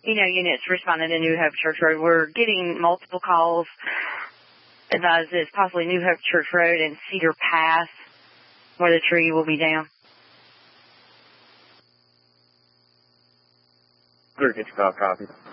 units responding to New Hope Church Road. We're getting multiple calls advised it's possibly New Hope Church Road and Cedar Pass where the tree will be down. Clear, get your call, copy.